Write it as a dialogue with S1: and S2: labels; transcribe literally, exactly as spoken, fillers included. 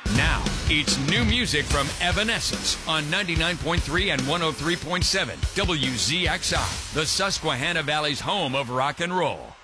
S1: Now, it's new music from Evanescence on ninety-nine point three and one oh three point seven W Z X I, the Susquehanna Valley's home of rock and roll.